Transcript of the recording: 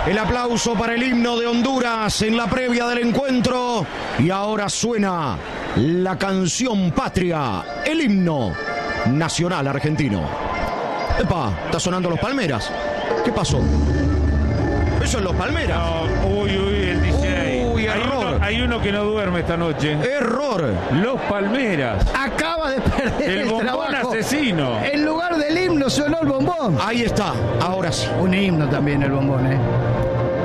El aplauso para el himno de Honduras en la previa del encuentro. Y ahora suena la canción patria, el himno nacional argentino. Epa, está sonando Los Palmeras. ¿Qué pasó? Eso es Los Palmeras. No, el DJ. Error. Hay uno que no duerme esta noche. Error. Los Palmeras. Acaba de perder el bombón trabajo. asesino. En lugar del himno sonó el bombón. Ahí está, ahora sí. Un himno también el bombón,